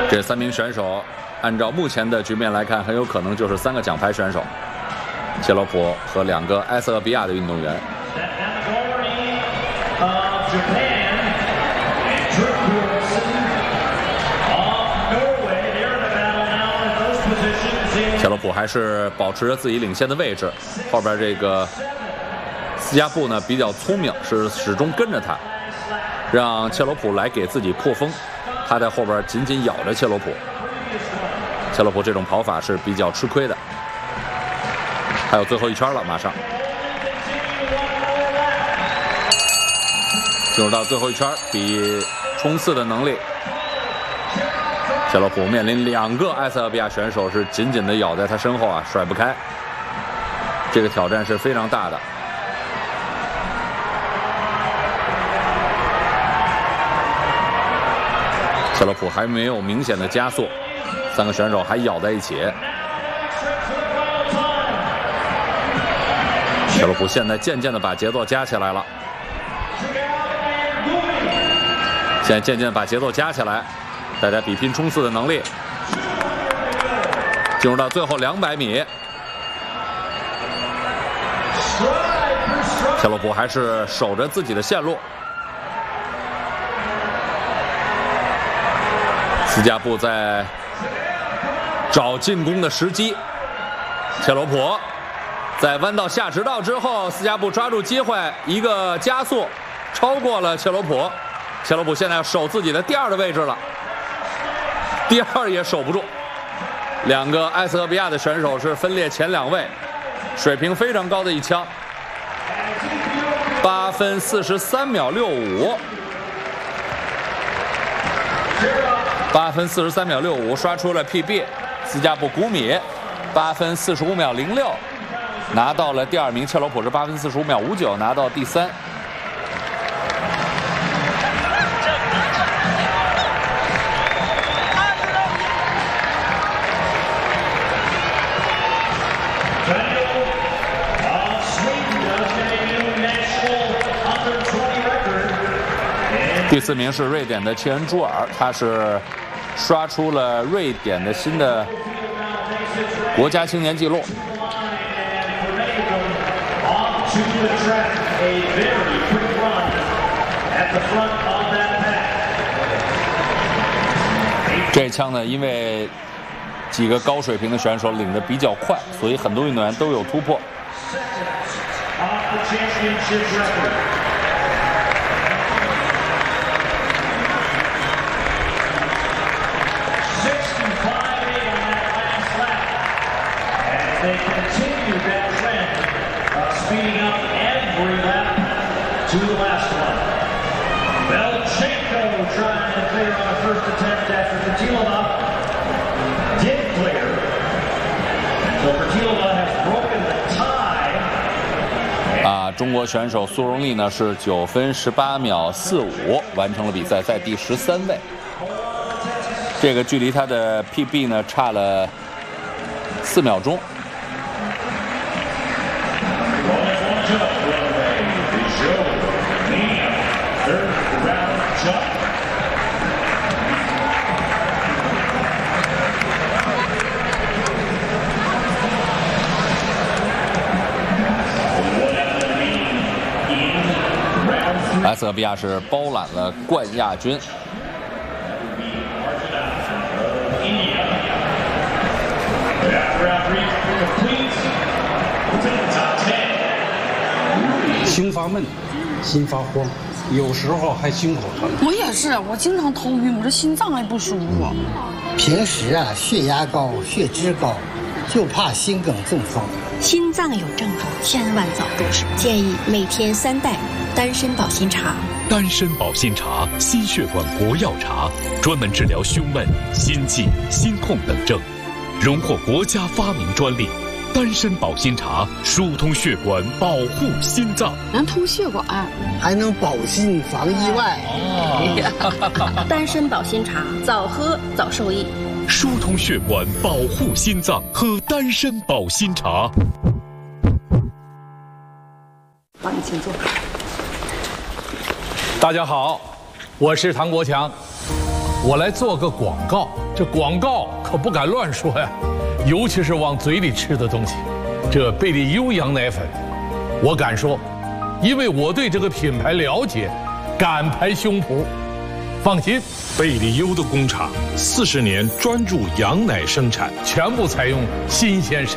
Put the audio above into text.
这3名选手，按照目前的局面来看，很有可能就是3个奖牌选手，切罗普和2个埃塞俄比亚的运动员。切罗普还是保持着自己领先的位置，后边这个斯嘉布呢比较聪明，是始终跟着他，让切罗普来给自己破风，他在后边紧紧咬着切罗普。切罗普这种跑法是比较吃亏的。还有最后一圈了，马上进入到最后一圈，比冲刺的能力。切罗普面临2个埃塞俄比亚选手是紧紧地咬在他身后啊，甩不开。这个挑战是非常大的。切罗普还没有明显的加速，3个选手还咬在一起。切罗普现在渐渐地把节奏加起来了，现在渐渐把节奏加起来。大家比拼冲刺的能力，进入到最后200米，切罗普还是守着自己的线路。斯嘉布在找进攻的时机，切罗普在弯道下直道之后，斯嘉布抓住机会，一个加速，超过了切罗普。切罗普现在要守自己的第2的位置了。第2也守不住，2个埃塞俄比亚的选手是分列前2位，水平非常高的一枪，8分43秒65，8分43秒65刷出了 PB， 斯嘉布古米8分45秒06，拿到了第2名，切罗普是8分45秒59拿到第3。第4名是瑞典的切恩朱尔，他是刷出了瑞典的新的国家青年纪录。这枪呢，因为几个高水平的选手领得比较快，所以很多运动员都有突破。 They continue that trend of speeding up every lap to the last one. Belchenko trying to clear on a first attempt after Fertilova did clear. So Fertilova has broken the tie. 中国选手苏荣丽呢是9分18秒45完成了比赛，在第13位。这个距离他的 PB 呢差了4秒钟。埃塞俄比亚是包揽了冠亚军。 心发闷，心发慌，有时候还心口疼。 我也是，我经常头晕，我这心脏还不舒服。 平时啊，血压高，血脂高，就怕心梗中风。 心脏有症状，千万早入手。建议每天3袋丹参保心茶。 丹参保心茶，心血管国药茶，专门治疗胸闷、心悸、心痛等症，荣获国家发明专利。丹参保心茶疏通血管，保护心脏， 能通血管， 还能保心防意外。 丹参保心茶，早喝早受益。 疏通血管，保护心脏，喝丹参保心茶。 往你前坐。 大家好，我是唐国强，我来做个广告。 这广告可不敢乱说呀，尤其是往嘴里吃的东西。这贝利优羊奶粉，我敢说，因为我对这个品牌了解，敢拍胸脯。放心， 贝利优的工厂40年专注羊奶生产， 全部采用新鲜